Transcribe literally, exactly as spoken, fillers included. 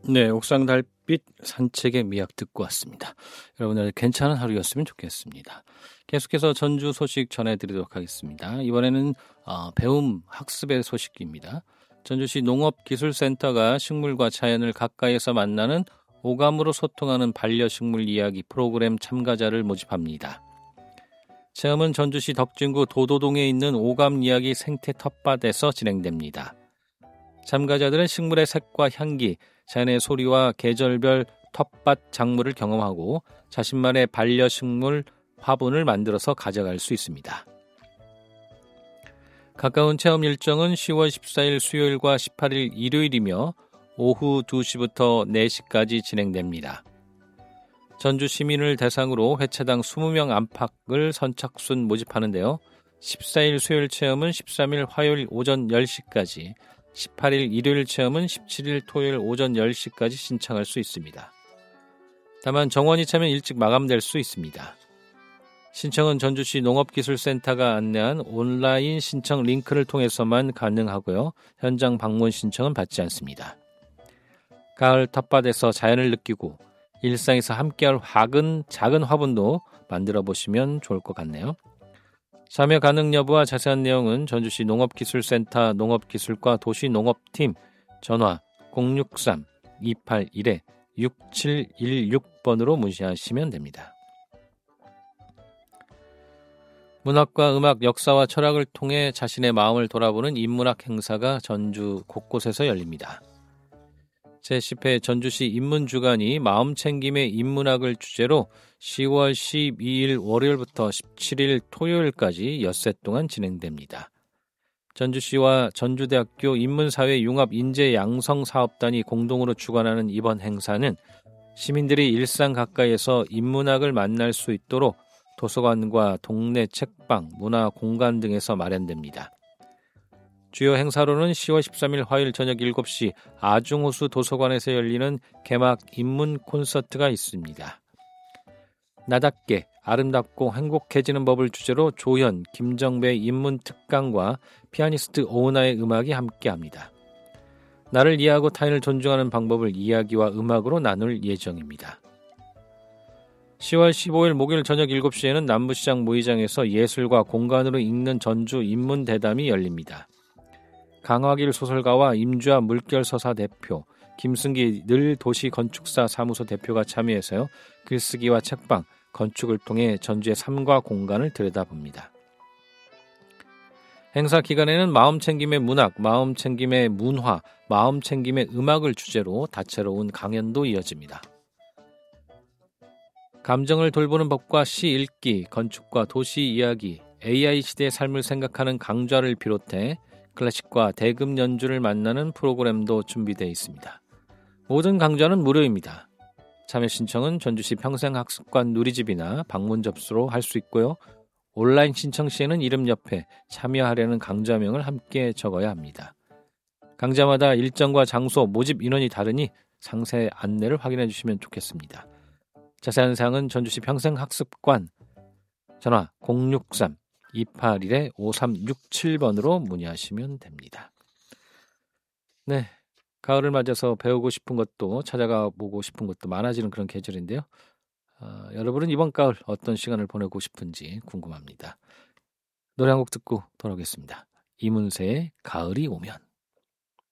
네, 옥상 달빛 산책의 미학 듣고 왔습니다. 여러분들 괜찮은 하루였으면 좋겠습니다. 계속해서 전주 소식 전해드리도록 하겠습니다. 이번에는 어, 배움 학습의 소식입니다. 전주시 농업기술센터가 식물과 자연을 가까이에서 만나는 오감으로 소통하는 반려식물 이야기 프로그램 참가자를 모집합니다. 체험은 전주시 덕진구 도도동에 있는 오감 이야기 생태 텃밭에서 진행됩니다. 참가자들은 식물의 색과 향기, 자연의 소리와 계절별 텃밭 작물을 경험하고 자신만의 반려식물 화분을 만들어서 가져갈 수 있습니다. 가까운 체험 일정은 시월 십사일 수요일과 십팔일 일요일이며 오후 두 시부터 네 시까지 진행됩니다. 전주 시민을 대상으로 회차당 이십 명 안팎을 선착순 모집하는데요. 십사일 수요일 체험은 십삼일 화요일 오전 열 시까지, 십팔일 일요일 체험은 십칠일 토요일 오전 열 시까지 신청할 수 있습니다. 다만 정원이 차면 일찍 마감될 수 있습니다. 신청은 전주시 농업기술센터가 안내한 온라인 신청 링크를 통해서만 가능하고요. 현장 방문 신청은 받지 않습니다. 가을 텃밭에서 자연을 느끼고 일상에서 함께할 화근, 작은 화분도 만들어 보시면 좋을 것 같네요. 참여 가능 여부와 자세한 내용은 전주시 농업기술센터 농업기술과 도시농업팀 전화 공육삼 이팔일 육칠일육 번으로 문의하시면 됩니다. 문학과 음악, 역사와 철학을 통해 자신의 마음을 돌아보는 인문학 행사가 전주 곳곳에서 열립니다. 제십 회 전주시 인문주간이 마음챙김의 인문학을 주제로 시월 십이일 월요일부터 십칠일 토요일까지 엿새 동안 진행됩니다. 전주시와 전주대학교 인문사회융합인재양성사업단이 공동으로 주관하는 이번 행사는 시민들이 일상 가까이에서 인문학을 만날 수 있도록 도서관과 동네 책방, 문화공간 등에서 마련됩니다. 주요 행사로는 시월 십삼일 화요일 저녁 일곱 시 아중호수 도서관에서 열리는 개막 인문 콘서트가 있습니다. 나답게 아름답고 행복해지는 법을 주제로 조현, 김정배 인문 특강과 피아니스트 오은하의 음악이 함께합니다. 나를 이해하고 타인을 존중하는 방법을 이야기와 음악으로 나눌 예정입니다. 시월 십오일 목요일 저녁 일곱 시에는 남부시장 모의장에서 예술과 공간으로 읽는 전주 인문대담이 열립니다. 강화길 소설가와 임주아 물결서사 대표, 김승기 늘도시건축사 사무소 대표가 참여해서요. 글쓰기와 책방, 건축을 통해 전주의 삶과 공간을 들여다봅니다. 행사 기간에는 마음챙김의 문학, 마음챙김의 문화, 마음챙김의 음악을 주제로 다채로운 강연도 이어집니다. 감정을 돌보는 법과 시 읽기, 건축과 도시 이야기, 에이아이 시대의 삶을 생각하는 강좌를 비롯해 클래식과 대금 연주를 만나는 프로그램도 준비되어 있습니다. 모든 강좌는 무료입니다. 참여 신청은 전주시 평생학습관 누리집이나 방문 접수로 할 수 있고요. 온라인 신청 시에는 이름 옆에 참여하려는 강좌명을 함께 적어야 합니다. 강좌마다 일정과 장소, 모집 인원이 다르니 상세 안내를 확인해 주시면 좋겠습니다. 자세한 사항은 전주시 평생학습관 전화 공육삼 이팔일 오삼육칠 번으로 문의하시면 됩니다. 네, 가을을 맞아서 배우고 싶은 것도 찾아가 보고 싶은 것도 많아지는 그런 계절인데요. 어, 여러분은 이번 가을 어떤 시간을 보내고 싶은지 궁금합니다. 노래 한 곡 듣고 돌아오겠습니다. 이문세의 가을이 오면.